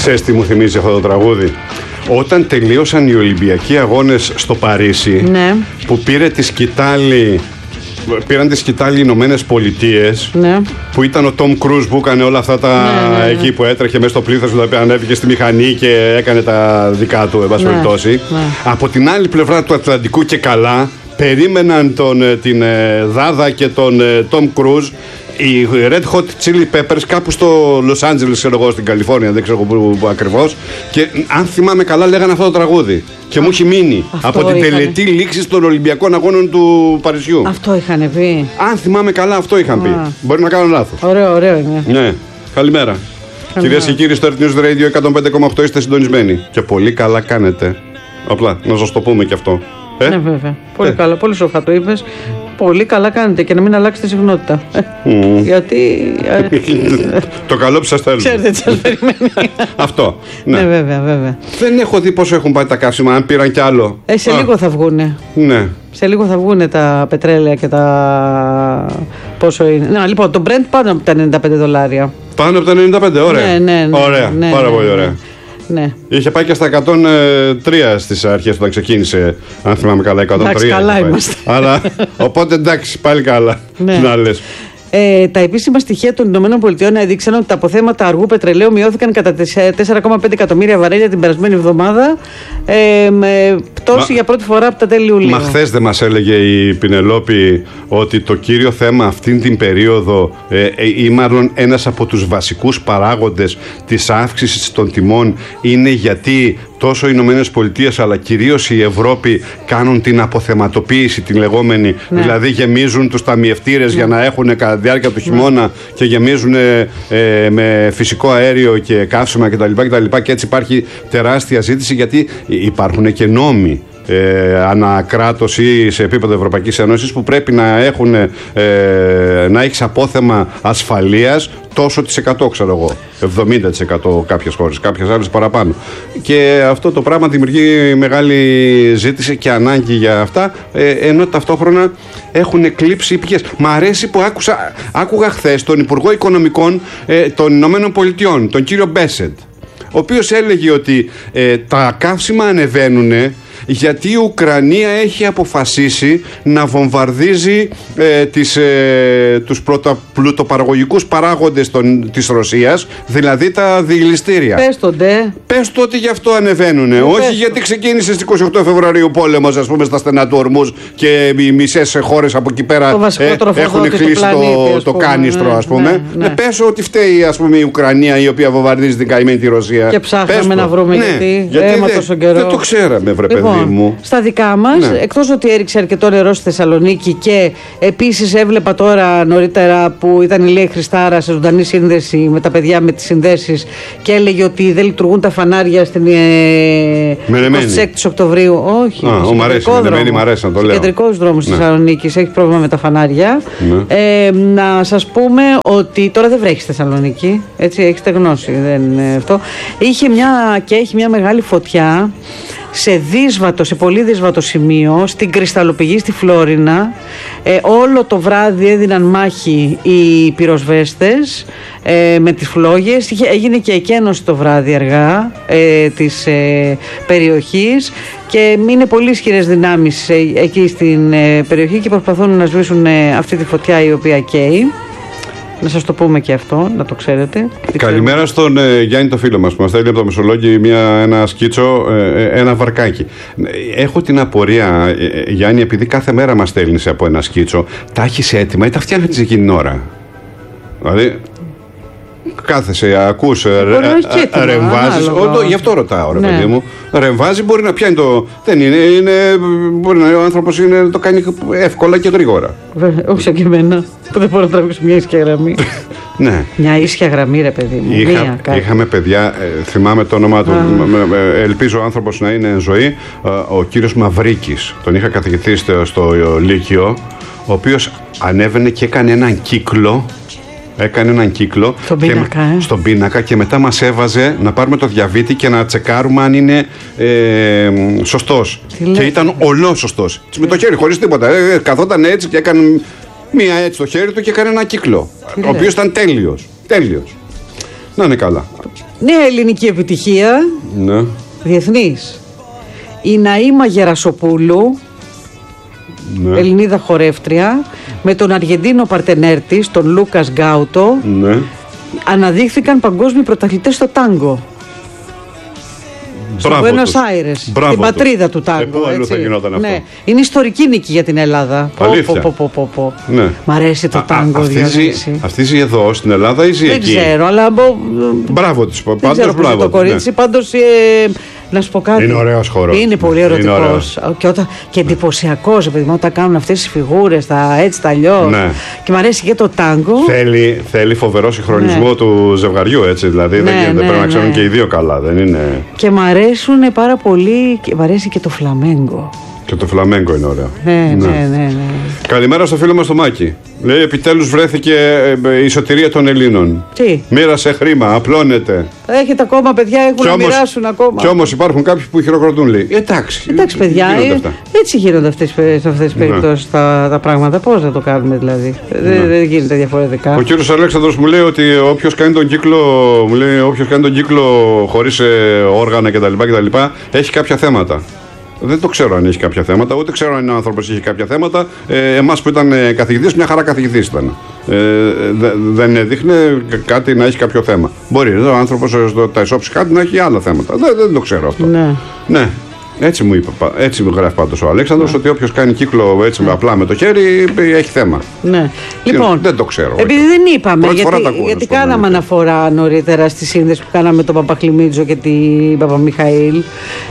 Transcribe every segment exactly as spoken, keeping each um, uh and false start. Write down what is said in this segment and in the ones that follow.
Ξέρεις τι μου θυμίζει αυτό το τραγούδι? Όταν τελείωσαν οι Ολυμπιακοί Αγώνες στο Παρίσι, ναι. που πήρε τη σκητάλη, πήραν τη σκητάλη οι Ηνωμένες Πολιτείες, ναι. που ήταν ο Τόμ Κρούζ που έκανε όλα αυτά τα ναι, ναι, ναι. εκεί που έτρεχε μέσα στο πλήθος, δηλαδή ανέβηκε στη μηχανή και έκανε τα δικά του, εν πάση ναι, περιπτώσει. ναι. Από την άλλη πλευρά του Ατλαντικού και καλά, περίμεναν τον, την Δάδα και τον Τόμ Κρούζ, οι Red Hot Chili Peppers, κάπου στο Los Angeles, ξέρω εγώ, στην Καλιφόρνια, δεν ξέρω που, που ακριβώς. Και αν θυμάμαι καλά, λέγανε αυτό το τραγούδι. Και Α, μου έχει μείνει από την είχανε. τελετή λήξη των Ολυμπιακών Αγώνων του Παρισιού. Αυτό είχαν πει. Αν θυμάμαι καλά, αυτό είχαν Α. πει. Μπορεί να κάνω λάθος. Ωραίο, ωραίο είναι. Ναι. Καλημέρα. Κυρίες και κύριοι, στο Earth News Radio εκατόν πέντε κόμμα οκτώ είστε συντονισμένοι. Και πολύ καλά κάνετε. Απλά να σας το πούμε και αυτό. Ε? Ναι, βέβαια. Πολύ ε. καλά, πολύ σοφά το είπες. Πολύ καλά κάνετε και να μην αλλάξετε συχνότητα. Mm. Γιατί. Το καλό που σας θέλουμε. Ξέρετε τι σας περιμένει. Αυτό. Ναι. ναι, βέβαια, βέβαια. Δεν έχω δει πόσο έχουν πάει τα καύσιμα, αν πήραν κι άλλο. Ε, σε Α. λίγο θα βγούνε. Ναι. Σε λίγο θα βγούνε τα πετρέλαια και τα. Πόσο είναι. Να, λοιπόν, το Brent πάνω από τα ενενήντα πέντε δολάρια. Πάνω από τα ενενήντα πέντε, ωραία. Ναι, ναι, ναι, ωραία. Ναι, πάρα ναι, πολύ ωραία. Ναι. Ναι. Είχε πάει και στα εκατόν τρία στις αρχές όταν ξεκίνησε, αν θυμάμαι καλά, εκατόν τρία. Εντάξει, καλά είμαστε. Αλλά, οπότε εντάξει, πάλι καλά. Ναι. Να λες. Ε, τα επίσημα στοιχεία των ΗΠΑ έδειξαν ότι τα αποθέματα αργού πετρελαίου μειώθηκαν κατά τέσσερα κόμμα πέντε εκατομμύρια βαρέλια την περασμένη εβδομάδα, ε, με πτώση Μα... για πρώτη φορά από τα τέλη Ιουλίου. Μα χθες δεν μας έλεγε η Πινελόπη ότι το κύριο θέμα αυτήν την περίοδο ε, ε, ή μάλλον ένας από τους βασικούς παράγοντες της αύξησης των τιμών είναι γιατί τόσο οι Ηνωμένες Πολιτείες αλλά κυρίως η Ευρώπη κάνουν την αποθεματοποίηση, την λεγόμενη, ναι. δηλαδή γεμίζουν τους ταμιευτήρες ναι. για να έχουν κατά τη διάρκεια του χειμώνα ναι. και γεμίζουν ε, ε, με φυσικό αέριο και καύσιμα κτλ. Και, και έτσι υπάρχει τεράστια ζήτηση γιατί υπάρχουν και νόμοι. Ε, ανακράτος ή σε επίπεδο Ευρωπαϊκής Ένωσης που πρέπει να έχουν ε, να έχεις απόθεμα ασφαλείας τόσο της εκατό, ξέρω εγώ, εβδομήντα τοις εκατό κάποιες χώρες, κάποιες άλλες παραπάνω, και αυτό το πράγμα δημιουργεί μεγάλη ζήτηση και ανάγκη για αυτά, ε, ενώ ταυτόχρονα έχουν εκλείψει οι πηγές. Μ' αρέσει που άκουσα, άκουγα χθες τον Υπουργό Οικονομικών ε, των Ηνωμένων Πολιτειών, τον κύριο Μπέσεντ, ο οποίος έλεγε ότι ε, τα καύσιμα ανεβαίνουν γιατί η Ουκρανία έχει αποφασίσει να βομβαρδίζει ε, τις, ε, τους πρωτα, πλουτοπαραγωγικούς παράγοντες των, της Ρωσίας, δηλαδή τα διελιστήρια. Πες το ντε. Πες το ότι γι' αυτό ανεβαίνουν. Ε, Όχι γιατί ξεκίνησε στις είκοσι οκτώ Φεβρουαρίου πόλεμος, ας πούμε, στα στενά του Ορμούζ και οι μισές χώρες από εκεί πέρα ε, έχουν κλείσει το, το κάνιστρο, ας πούμε. Ναι, ναι. Ε, πες ότι φταίει, ας πούμε, η Ουκρανία η οποία βομβαρδίζει την καημένη τη Ρωσία. Και ψάχναμε να βρούμε ναι, γιατί, γιατί αίμα δε, τόσο καιρό. Δεν το ξέραμε, βρε λοιπόν, παιδί μου. Στα δικά μας, ναι. εκτός ότι έριξε αρκετό νερό στη Θεσσαλονίκη και επίσης έβλεπα τώρα νωρίτερα που ήταν η Λία Χριστάρα σε ζωντανή σύνδεση με τα παιδιά με τις συνδέσεις και έλεγε ότι δεν λειτουργούν τα φανάρια στην ε, εικοστή έκτη Οκτωβρίου. Όχι, Α, ο, μ' αρέσει, μενεμένη, μ' αρέσει να το λέω. Κεντρικός δρόμος ναι. της Θεσσαλονίκης έχει πρόβλημα με τα φανάρια. Ναι. Ε, να σας πούμε ότι τώρα δεν βρέχει στη Θεσσαλονίκη, έτσι έχετε γνώση. Δεν, αυτό. Είχε μια, και έχει μια μεγάλη φωτιά σε δύσβατο, σε πολύ δύσβατο σημείο, στην κρυσταλλοπηγή στη Φλόρινα. Ε, όλο το βράδυ έδιναν μάχη οι πυροσβέστες ε, με τις φλόγες. Είχε, έγινε και εκένωση το βράδυ αργά ε, της ε, περιοχής και είναι πολύ ισχυρές δυνάμεις ε, εκεί στην ε, περιοχή και προσπαθούν να σβήσουν ε, αυτή τη φωτιά η οποία καίει. Να σας το πούμε και αυτό, να το ξέρετε. Καλημέρα στον ε, Γιάννη, το φίλο μας που μας στέλνει από το Μεσολόγγι μια, ένα σκίτσο, ε, ένα βαρκάκι. Έχω την απορία, ε, Γιάννη, επειδή κάθε μέρα μας στέλνεις από ένα σκίτσο, τα έχεις έτοιμα ή τα φτιάχνεις εκείνη την ώρα? Δηλαδή, κάθεσαι, ακούς, ρεμβάζεις. Γι' αυτό ρωτάω, ρε ναι. παιδί μου. Ρεμβάζει, μπορεί να πιάνει το. Δεν είναι, είναι μπορεί να ο άνθρωπος είναι, το κάνει εύκολα και γρήγορα. Βέβαια, όχι σαν και εμένα, που δεν μπορώ να τραβήξω μια ίσια γραμμή. Ναι. Μια ίσια γραμμή, ρε παιδί μου. Είχα, Μία, είχαμε παιδιά, ε, θυμάμαι το όνομά του, ε, ελπίζω ο άνθρωπος να είναι εν ζωή, ε, ο κύριος Μαυρίκης. Τον είχα καθηγηθεί στο, στο Λύκειο, ο οποίος ανέβαινε και έκανε έναν κύκλο. Έκανε έναν κύκλο στον πίνακα, και, ε. στον πίνακα και μετά μας έβαζε να πάρουμε το διαβήτη και να τσεκάρουμε αν είναι ε, σωστός. Τι και λέτε. Ήταν ολός σωστός. Με το χέρι, χωρίς τίποτα. Ε, καθόταν έτσι και έκανε μία έτσι στο χέρι του και έκανε ένα κύκλο. Τι ο οποίος ήταν τέλειος. Τέλειος. Να είναι καλά. Νέα ελληνική επιτυχία. Ναι. Διεθνής. Η Ναΐμα Γερασοπούλου, ναι. Ελληνίδα χορεύτρια, με τον Αργεντίνο παρτενέρ της, τον Λούκας Γκάουτο, ναι. αναδείχθηκαν παγκόσμιοι πρωταθλητές στο τάγκο. Στο Buenos Aires, Μπράβο την πατρίδα τους. του τάγκο. Ε, πού αλλού θα γινόταν αυτό. Ναι. Είναι ιστορική νίκη για την Ελλάδα. Αλήθεια. Πω, πω, πω, πω. Ναι. Μ' αρέσει το τάγκο. Αυτή ζει εδώ στην Ελλάδα ή ζει δεν εκεί? Δεν ξέρω, αλλά. Μπράβο της. Δεν Πάντως ξέρω μπράβο. Το κορίτσι, ναι. πάντως. Ε, να σου πω κάτι. Είναι ωραίος χορός. Είναι πολύ ερωτικός. Και, όταν, και εντυπωσιακός, επειδή όταν κάνουν αυτές τις φιγούρες, τα έτσι, τα αλλιώς. Ναι. Και μ' αρέσει και το τάγκο. Θέλει, θέλει φοβερό συγχρονισμό ναι. του ζευγαριού, έτσι. Δηλαδή ναι, δεν, ναι, δεν πρέπει ναι. να ξέρουν και οι δύο καλά. Δεν είναι... Και μ' αρέσουν πάρα πολύ. Και μ' αρέσει και το φλαμέγκο. Και το φλαμέγκο είναι ωραίο. Ναι, ναι, ναι, ναι. Καλημέρα στο φίλο μας το Μάκη. Λέει επιτέλους βρέθηκε η σωτηρία των Ελλήνων. Τι? Μοίρασε χρήμα, απλώνεται. Έχετε ακόμα παιδιά, έχουν να μοιράσουν ακόμα. Κι όμως υπάρχουν κάποιοι που χειροκροτούν, λέει. Εντάξει. Εντάξει, παιδιά, ε, έτσι γίνονται αυτές, σε αυτές τις περιπτώσεις ναι. τα, τα πράγματα. Πώς να το κάνουμε δηλαδή. Ναι. Δεν, δεν γίνεται διαφορετικά. Ο κύριος Αλέξανδρος μου λέει ότι όποιος κάνει τον κύκλο, μου λέει, όποιος κάνει τον κύκλο χωρίς όργανα κτλ. κτλ. Έχει κάποια θέματα. Δεν το ξέρω αν έχει κάποια θέματα, ούτε ξέρω αν ο άνθρωπος είχε κάποια θέματα. Ε, εμάς που ήταν καθηγητής, μια χαρά καθηγητής ήταν. Ε, δε, δεν έδειχνε κάτι να έχει κάποιο θέμα. Μπορεί ο άνθρωπος τα ισόψυχα να έχει άλλα θέματα. Δεν, δεν το ξέρω αυτό. Ναι. Ναι. Έτσι μου είπε, έτσι μου γράφει πάντως ο Αλέξανδρος, ναι. ότι όποιος κάνει κύκλο έτσι ναι. απλά με το χέρι έχει θέμα. Ναι. Λοιπόν, δεν το ξέρω. Επειδή δεν είπαμε, Πρώτη γιατί, ακούω, γιατί κάναμε ναι. αναφορά νωρίτερα στη σύνδεση που κάναμε τον Παπαχλημίτζο και την Παπαμιχαήλ,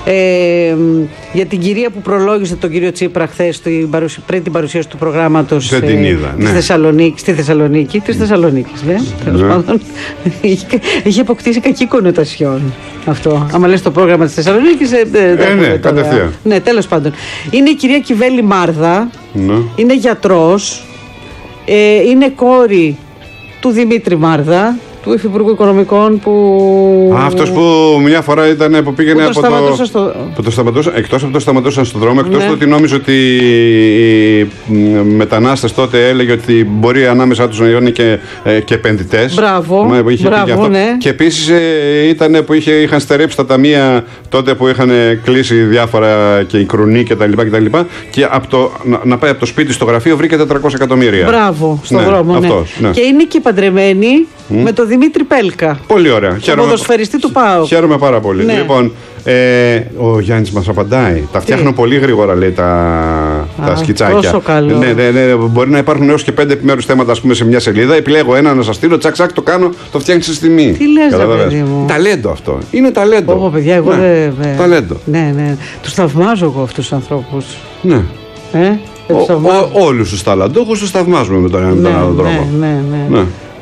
ε, για την κυρία που προλόγησε τον κύριο Τσίπρα χθες πριν την παρουσίαση του προγράμματος ε, ναι. Θεσσαλονίκη, στη Θεσσαλονίκη, της Θεσσαλονίκης, ναι. τέλος ναι. πάντων, είχε αποκτήσει κακή κονοτασιόν αυτό. Άμα λες το πρόγραμμα της Θεσσαλονίκης, ε, ε, ναι. Κατευθείαν. Ναι, τέλος πάντων. Είναι η κυρία Κιβέλη Μάρδα, ναι. είναι γιατρός, ε, είναι κόρη του Δημήτρη Μάρδα, του Υφυπουργού Οικονομικών που... Α, αυτός που μια φορά ήταν που πήγαινε που από το... Στο... Που το σταματούσαν, εκτός από το σταματούσαν στον δρόμο, εκτός ναι. ότι νόμιζε ότι οι μετανάστες τότε έλεγε ότι μπορεί ανάμεσά τους να είναι και, και επενδυτές. Μπράβο, μπράβο ναι. Και επίσης ήταν που είχε, είχαν στερέψει τα ταμεία τότε που είχαν κλείσει διάφορα και η Κρουνή και τα λοιπά και τα λοιπά και από το, να, να πάει από το σπίτι στο γραφείο βρήκε τετρακόσια εκατομμύρια. Μπράβο, στον ναι, δρόμο, αυτός, ναι. ναι. Και είναι και παντρεμένη mm. με τον Δημήτρη Πέλκα. Πολύ ωραία. Τον ποδοσφαιριστή του ΠΑΟΚ. Χαίρομαι πάρα πολύ. Ναι. Λοιπόν, ε, ο Γιάννης μας απαντάει. Τα φτιάχνω πολύ γρήγορα, λέει, τα, Α, τα σκιτσάκια. Τόσο καλό. Ναι, ναι, ναι, μπορεί να υπάρχουν έως και πέντε επιμέρους θέματα, ας πούμε, σε μια σελίδα. Επιλέγω ένα να σας στείλω, τσακ, τσακ, το κάνω, το φτιάχνει στη στιγμή. Τι λες, ρε παιδί μου. Ταλέντο αυτό. Είναι ταλέντο. Ω, παιδιά, εγώ ναι. δεν. Ταλέντο. Ναι, ναι. Τους θαυμάζω εγώ αυτούς τους ανθρώπους. Ναι. Ε, Όλους τους ταλαντούχους τους θαυμάζουμε με τον ένα με τον άλλο τρόπο. Ναι, ναι.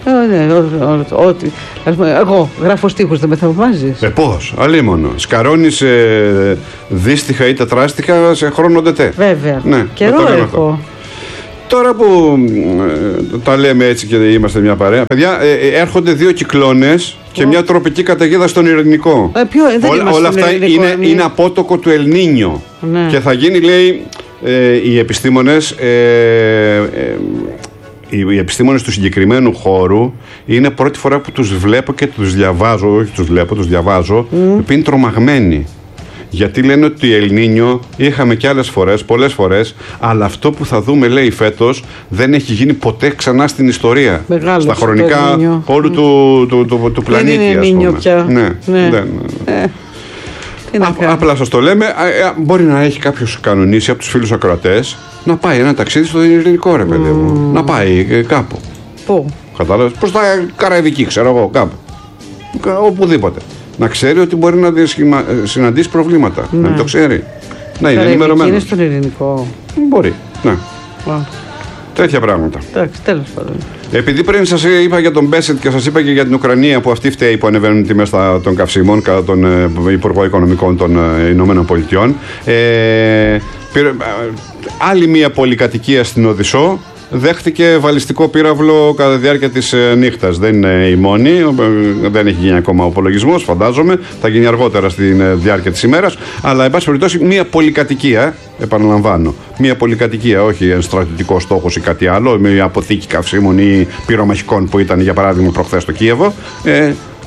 Ό,τι. Εγώ γράφω στίχους, δεν με θαυμάζεις? Ε, πώς, αλίμονο. Σκαρώνεις ε, δύστιχα ή τετράστιχα σε χρόνο ντετέ. Βέβαια. Ναι, καιρό έχω. Τώρα που ε, τα λέμε έτσι και είμαστε μια παρέα, παιδιά, ε, έρχονται δύο κυκλώνες και oh. μια τροπική καταιγίδα στον Ειρηνικό. Ε, ποιο, δεν όλα όλα αυτά είναι, είναι, είναι απότοκο του Ελνίνιο. Ναι. Και θα γίνει, λέει, ε, οι επιστήμονες. Ε, ε, Οι επιστήμονες του συγκεκριμένου χώρου είναι πρώτη φορά που τους βλέπω και τους διαβάζω, όχι τους βλέπω, τους διαβάζω, mm. που είναι τρομαγμένοι. Γιατί λένε ότι Ελνίνιο είχαμε και άλλες φορές, πολλές φορές, αλλά αυτό που θα δούμε, λέει, φέτος δεν έχει γίνει ποτέ ξανά στην ιστορία. Μεγάλο στα χρονικά όλου mm. του, του, του, του πλανήτη, δεν είναι ας πούμε. Πια. Ναι, ναι. δεν. Ε. Α, απλά σας το λέμε, α, α, μπορεί να έχει κάποιος κανονίσει από τους φίλους ακροατές να πάει ένα ταξίδι στο Ειρηνικό, ρε παιδί μου. Mm. Να πάει ε, κάπου. Πού? Κατάλαβες, προς τα Καραϊβική, ξέρω εγώ, κάπου. Οπουδήποτε. Να ξέρει ότι μπορεί να συναντήσει προβλήματα. Ναι. Να μην το ξέρει. Να είναι ενημερωμένος. Είναι στον Ειρηνικό. Μπορεί, ναι. Wow. Τέτοια πράγματα. Εντάξει, τέλος πάντων. Επειδή πριν σας είπα για τον Μπέσετ και σας είπα και για την Ουκρανία που αυτή φταίει που ανεβαίνουν οι τιμές των καυσίμων κατά τον ε, Υπουργό Οικονομικών των ε, Ηνωμένων Πολιτειών, ε, πήρε, ε, άλλη μία πολυκατοικία στην Οδυσσό δέχτηκε βαλιστικό πύραυλο κατά τη διάρκεια της ε, νύχτας. Δεν είναι η μόνη, ε, δεν έχει γίνει ακόμα ο απολογισμός, φαντάζομαι, θα γίνει αργότερα στη ε, διάρκεια της ημέρας, αλλά εν πάση περιπτώσει μία πολυκατοικία, επαναλαμβάνω, μία πολυκατοικία, όχι ένα στρατιωτικό στόχος ή κάτι άλλο, μια αποθήκη καυσίμων ή πυρομαχικών που ήταν για παράδειγμα προχθές στο Κίεβο, ε,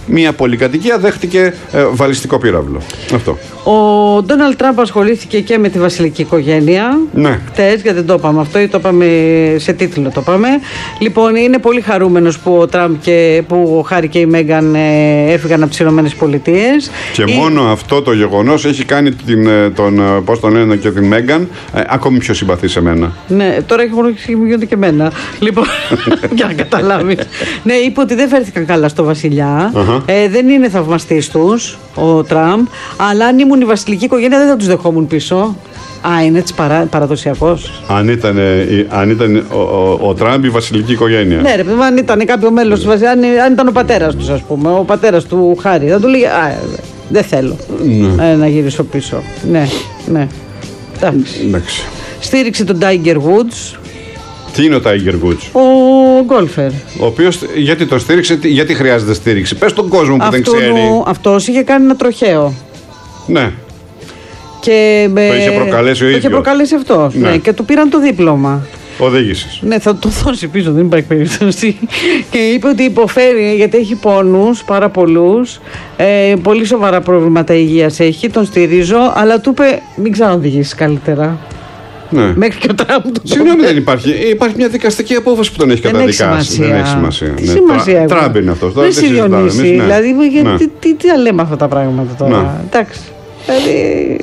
μια πολυκατοικία δέχτηκε ε, βαλιστικό πύραυλο. Αυτό. Ο Ντόναλντ Τραμπ ασχολήθηκε και με τη βασιλική οικογένεια. Ναι. Χτες, γιατί δεν το είπαμε αυτό, ή το είπαμε σε τίτλο το είπαμε. Λοιπόν, είναι πολύ χαρούμενος που ο Τραμπ και που ο Χάρη και η Μέγκαν ε, έφυγαν από τις Ηνωμένες Πολιτείες. Και η... μόνο αυτό το γεγονός έχει κάνει την, τον, πώς τον λένε, και την Μέγκαν ε, ακόμη πιο συμπαθή σε μένα. Ναι, τώρα έχει μόνο γίνονται και εμένα. Λοιπόν, για να καταλάβεις. Ναι, είπε ότι δεν φέρθηκαν καλά στο βασιλιά. Uh-huh. Ε, δεν είναι θαυμαστής τους ο Τραμπ, αλλά αν ήμουν η βασιλική οικογένεια δεν θα τους δεχόμουν πίσω. Α, είναι έτσι παρα, παραδοσιακός. Αν ήταν, αν ήταν ο, ο, ο Τραμπ η βασιλική οικογένεια. Ναι, ρε παιδί, αν ήταν κάποιο μέλος του βασιλιά, αν, αν ήταν ο πατέρας τους, ας πούμε, ο πατέρας του Χάρη, θα του λέγε α, δεν θέλω ναι. ε, να γυρίσω πίσω. Ναι, ναι. Εντάξει. Εντάξει. Στήριξε τον Tiger Woods. Τι είναι ο Tiger Woods? Ο γκόλφερ. Ο οποίος, γιατί τον στήριξε, γιατί χρειάζεται στήριξη? Πες τον κόσμο που Αυτού, δεν ξέρει. Αυτός είχε κάνει ένα τροχαίο. Ναι. Και, το είχε προκαλέσει ο ίδιος. Το είχε προκαλέσει αυτός. Ναι. Ναι. Και του πήραν το δίπλωμα. Οδήγησης. Ναι, θα το δώσει πίσω, δεν υπάρχει περίπτωση. Και είπε ότι υποφέρει γιατί έχει πόνους πάρα πολλούς. Ε, πολύ σοβαρά προβλήματα υγείας έχει. Τον στηρίζω, αλλά του είπε μην ξαναοδηγήσεις καλύτερα. Ναι. Μέχρι και ο Τραμπ. Συγγνώμη, δεν υπάρχει. Υπάρχει μια δικαστική απόφαση που τον έχει καταδικάσει. Δεν έχει σημασία. Δεν έχει σημασία. Τραμπ είναι αυτό. Δεν συλλογίσει. Δηλαδή, τι, τι, τι λέμε αυτά τα πράγματα τώρα. Εντάξει. Δηλαδή.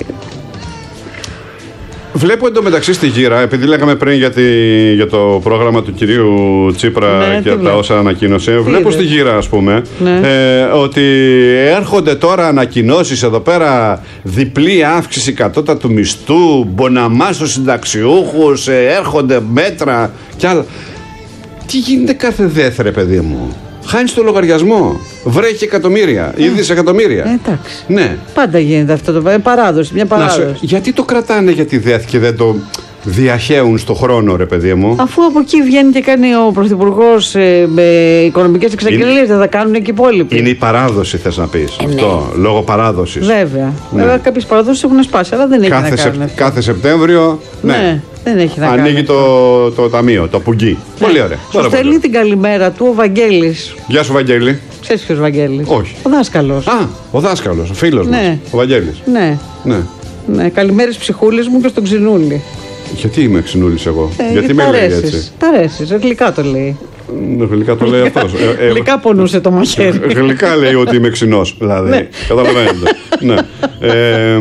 Βλέπω εντωμεταξύ στη γύρα, επειδή λέγαμε πριν για, τη, για το πρόγραμμα του κυρίου Τσίπρα ναι, και τα βλέπω. όσα ανακοίνωσε, τι βλέπω στη γύρα, ας πούμε, ναι. ε, ότι έρχονται τώρα ανακοινώσεις εδώ πέρα, διπλή αύξηση κατώτατου μισθού, μποναμά στους συνταξιούχους, ε, έρχονται μέτρα κι άλλα. Τι γίνεται κάθε δεύτερε, παιδί μου? Χάνεις το λογαριασμό. Βρέχει εκατομμύρια ή δισεκατομμύρια. Ε, εντάξει. Ναι. Πάντα γίνεται αυτό το πράγμα. Παράδοση, μια παράδοση. Να, γιατί το κρατάνε για τη ΔΕΘ και δεν το διαχέουν στο χρόνο, ρε παιδί μου? Αφού από εκεί βγαίνει και κάνει ο Πρωθυπουργός ε, με οικονομικές εξαγγελίες, δεν θα κάνουν και οι υπόλοιποι. Είναι η παράδοση, θες να πεις. Ε, αυτό, ναι. Λόγω παράδοσης. Βέβαια. Ναι. Βέβαια, κάποιες παραδόσεις έχουν σπάσει, αλλά δεν έχει κάθε να κάνουν. Σεπ, κάθε Σεπτέμβριο. Ναι. ναι. Δεν έχει να ανοίγει κάνει το, το ταμείο, το πουγγί. Ναι. Πολύ ωραία. Σου στέλνει την καλημέρα του ο Βαγγέλης. Γεια σου, Βαγγέλη. Ξέρεις ποιος Βαγγέλης? Όχι. Ο δάσκαλος. Α, ο δάσκαλος, ο φίλος ναι. μας. Ο Βαγγέλης. Ναι. ναι. ναι. Καλημέρες ψυχούλης μου και στον Ξινούλη. Γιατί είμαι Ξινούλης εγώ? Ε, γιατί με λέει έτσι? Τα αρέσεις, γλυκά το λέει. Γλυκά το λέει αυτός. ε, ε, γλυκά πονούσε το μαχαίρι. Γλυκά λέει ότι είμαι ξινός. Δηλαδή. Ναι. Καταλαβαίνετε. ναι. Ε,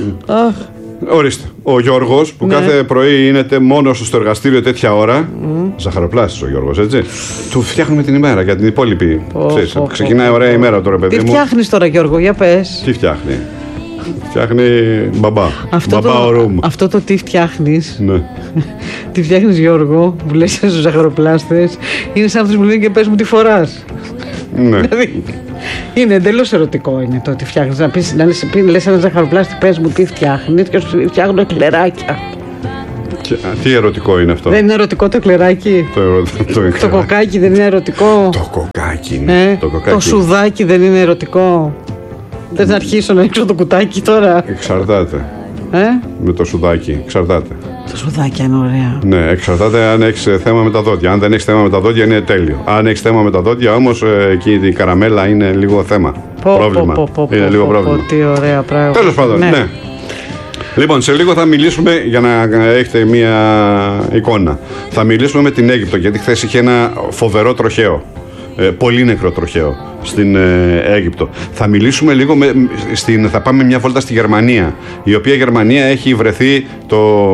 Ορίστε. Ο Γιώργος που ναι. κάθε πρωί είναι μόνο στο εργαστήριο τέτοια ώρα. Mm. Ζαχαροπλάστης ο Γιώργος, έτσι. Του φτιάχνουμε την ημέρα για την υπόλοιπη. Oh, Ξέρεις, oh, ξεκινάει oh, ωραία oh. ημέρα τώρα, παιδί μου. Τι φτιάχνεις τώρα, Γιώργο, για πες. Τι φτιάχνει? Φτιάχνει μπαμπά. Αυτό, μπαμπά το, ρούμ. αυτό το τι φτιάχνεις. Ναι. Τι φτιάχνεις, Γιώργο, που λες στους ζαχαροπλάστες, είναι σαν αυτούς που λένε και πες μου τι φοράς. Ναι. Δηλαδή, είναι εντελώς ερωτικό είναι το ότι φτιάχνεις. Να πεις, να λες, λες ένα ζαχαροπλάστη, πες μου τι φτιάχνεις και σου φτιάχνω εκλεράκια. Και, α, τι ερωτικό είναι αυτό? Δεν είναι ερωτικό το εκλεράκι? Το, ερω, το, το κοκάκι δεν είναι ερωτικό? Το κοκάκι είναι. Ε, το, κοκάκι. Το σουδάκι δεν είναι ερωτικό? Θες να αρχίσω να ανοίξω το κουτάκι τώρα? Εξαρτάται. Ε? Με το σουδάκι, εξαρτάται. Το σουδάκι είναι ωραία. Ναι, εξαρτάται αν έχεις θέμα με τα δόντια. Αν δεν έχεις θέμα με τα δόντια είναι τέλειο. Αν έχεις θέμα με τα δόντια όμως εκεί η καραμέλα είναι λίγο θέμα. Πω, πρόβλημα. Πω, πω, πω, είναι πω, λίγο πω, πρόβλημα. Πω, τι ωραία πράγματα. Τέλος πάντων, ναι. ναι. Λοιπόν, σε λίγο θα μιλήσουμε, για να έχετε μία εικόνα, θα μιλήσουμε με την Αίγυπτο, γιατί χθες είχε ένα φοβερό τροχαίο. Ε, πολύ νεκρό τροχαίο στην ε, Αίγυπτο. Θα μιλήσουμε λίγο με, στην, θα πάμε μια βόλτα στη Γερμανία, η οποία Γερμανία έχει βρεθεί, το,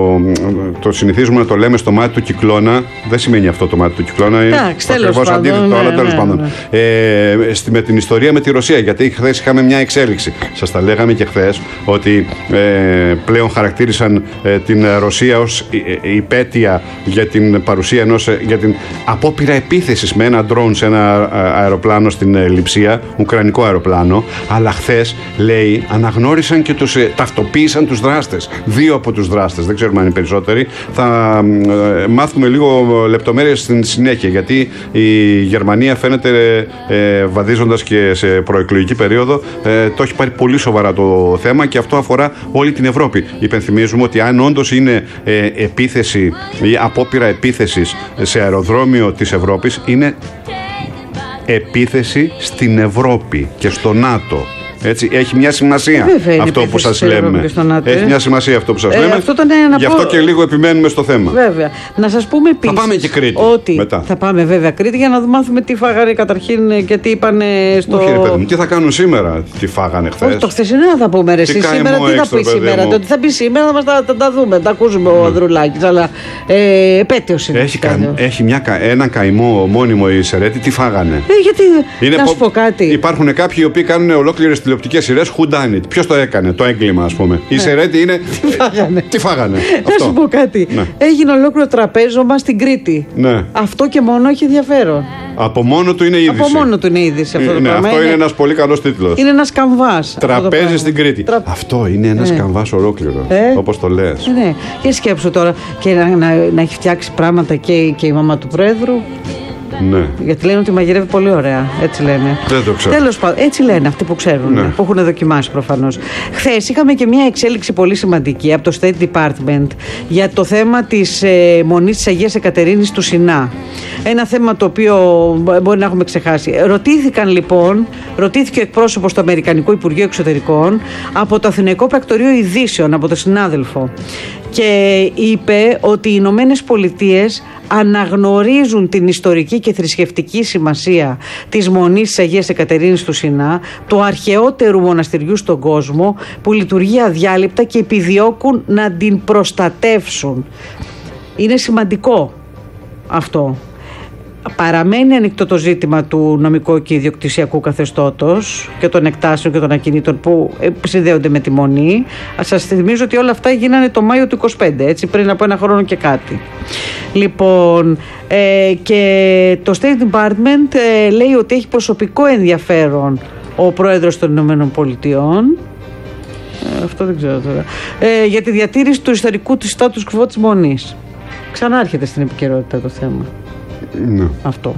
το συνηθίζουμε να το λέμε, στο μάτι του κυκλώνα. Δεν σημαίνει αυτό το μάτι του κυκλώνα, είναι ακριβώς αντίθετο, αλλά τέλος πάντων. Ε, με την ιστορία με τη Ρωσία, γιατί χθες είχαμε μια εξέλιξη. Σας τα λέγαμε και χθες ότι ε, πλέον χαρακτήρισαν ε, την Ρωσία ως ε, υπέτεια για την παρουσία ενός, ε, για την απόπειρα επίθεσης με ένα ντρόουν σε ένα αεροπλάνο στην ε, Λειψία, ουκρανικό αεροπλάνο, αλλά χθες, λέει, αναγνώρισαν και τους, ε, ταυτοποίησαν τους δράστες. Δύο από τους δράστες, δεν ξέρουμε αν είναι περισσότεροι. Θα ε, μάθουμε λίγο λεπτομέρειες στην συνέχεια, γιατί η Γερμανία φαίνεται, ε, βαδίζοντας και σε προεκλογική περίοδο, ε, το έχει πάρει πολύ σοβαρά το θέμα και αυτό αφορά όλη την Ευρώπη. Υπενθυμίζουμε ότι αν όντως είναι ε, επίθεση ή απόπειρα επίθεσης σε αεροδρόμιο της Ευρώπης, είναι επίθεση στην Ευρώπη και στο ΝΑΤΟ. Έτσι, έχει μια σημασία ε, αυτό που σας λέμε. Έχει μια σημασία αυτό που σας ε, λέμε. Αυτό Γι' αυτό πω... και λίγο επιμένουμε στο θέμα. Βέβαια. Να σας πούμε επίσης. Θα πάμε και Κρήτη. Ότι μετά. Θα πάμε βέβαια Κρήτη για να μάθουμε τι φάγανε καταρχήν και τι είπαν στο. Όχι, ρε παιδί μου, τι θα κάνουν σήμερα, τι φάγανε χθες. Όχι, το χθεσινό θα πούμε. Ρε, εσύ σήμερα τι θα πει σήμερα. Το τι θα πει σήμερα θα μας τα, τα, τα δούμε. Τα ακούσουμε ο Ανδρουλάκης. Αλλά ε, επέτειος είναι. Έχει, κα, έχει μια, ένα καημό μόνιμο η Σερέτη. Τι φάγανε. Ε, γιατί. Είναι να σου πω κάτι. Υπάρχουν κάποιοι οι οποίοι κάνουν ολόκληρες τηλεοπτικές σειρές. Who done it? Ποιος το έκανε το έγκλημα, ας πούμε. Η Σερέτη είναι. Τι φάγανε. Τι φάγανε. Να σου πω κάτι. Ναι. Έγινε ολόκληρο τραπέζωμα στην Κρήτη. Ναι. Αυτό και μόνο έχει ενδιαφέρον. Από μόνο του είναι είδηση. Από μόνο του είναι είδηση αυτό. Ε, το ναι, πράγμα. αυτό είναι, είναι ένας πολύ καλός τίτλος. Είναι ένας καμβάς. Τραπέζι στην Κρήτη. Τρα... Αυτό είναι ένας ε. καμβάς ολόκληρο. Ε. Όπως το λες. Ε, ναι. Και σκέψου τώρα και να, να, να έχει φτιάξει πράγματα και, και η μαμά του Πρόεδρου. Ναι. Γιατί λένε ότι μαγειρεύει πολύ ωραία. Έτσι λένε. Δεν το ξέρω. Τέλος πάντων, έτσι λένε αυτοί που ξέρουν, ναι. Που έχουν δοκιμάσει προφανώς. Χθες είχαμε και μια εξέλιξη πολύ σημαντική από το State Department για το θέμα της ε, μονής της Αγίας Εκατερίνης του Σινά. Ένα θέμα το οποίο μπορεί να έχουμε ξεχάσει. Ρωτήθηκαν λοιπόν, ρωτήθηκε ο εκπρόσωπος του Αμερικανικού Υπουργείου Εξωτερικών από το Αθηναϊκό Πρακτορείο Ειδήσεων, από τον συνάδελφο. Και είπε ότι οι Ηνωμένες Πολιτείες αναγνωρίζουν την ιστορική και θρησκευτική σημασία της Μονής της Αγίας Εκατερίνης του Σινά, του αρχαιότερου μοναστηριού στον κόσμο, που λειτουργεί αδιάλειπτα και επιδιώκουν να την προστατεύσουν. Είναι σημαντικό αυτό. Παραμένει ανοιχτό το ζήτημα του νομικού και ιδιοκτησιακού καθεστώτος και των εκτάσεων και των ακινήτων που συνδέονται με τη Μονή. Σας θυμίζω ότι όλα αυτά γίνανε το Μάιο του είκοσι πέντε, έτσι, πριν από ένα χρόνο και κάτι. Λοιπόν, ε, και το State Department ε, λέει ότι έχει προσωπικό ενδιαφέρον ο πρόεδρος των Ηνωμένων Πολιτειών. Ε, αυτό δεν ξέρω τώρα. Ε, για τη διατήρηση του ιστορικού του status quo της Μονής. Ξανάρχεται στην επικαιρότητα το θέμα. Ναι. Αυτό.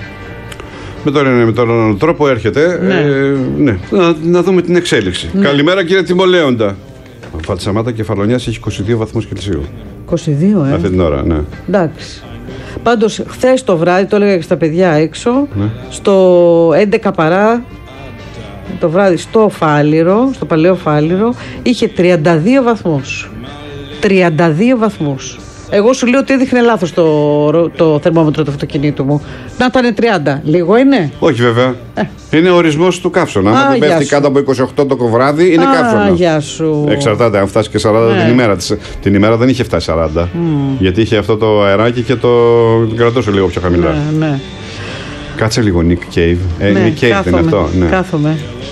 Με τον ένα με τον άλλο τρόπο έρχεται. Ναι. Ε, ναι. Να, να δούμε την εξέλιξη. Ναι. Καλημέρα κύριε Τιμολέοντα. Φαλτσαμάτα Κεφαλονιάς έχει είκοσι δύο βαθμούς Κελσίου. είκοσι δύο, ε. Αυτή την ώρα, ναι. Εντάξει. Πάντως, χθες το βράδυ, το έλεγα και στα παιδιά έξω, ναι. Στο έντεκα παρά το βράδυ στο Φάληρο, στο Παλαιό Φάληρο, είχε τριάντα δύο βαθμούς. τριάντα δύο βαθμούς. Εγώ σου λέω ότι έδειχνε λάθος το, το θερμόμετρο του αυτοκινήτου μου. Να ήταν τριάντα. Λίγο είναι. Όχι βέβαια. Ε. Είναι ο ορισμός του καύσωνα. Αν δεν πέφτει κάτω από είκοσι οκτώ το βράδυ, είναι καύσωνα. Γεια σου. Εξαρτάται. Αν φτάσει και σαράντα ναι. την ημέρα. Την ημέρα δεν είχε φτάσει σαράντα. Mm. Γιατί είχε αυτό το αεράκι και το κρατούσε λίγο πιο χαμηλά. Ναι, ναι. Κάτσε λίγο, Nick Cave. Ε, ναι, Nick Cave είναι αυτό. Ναι. Κάθομαι.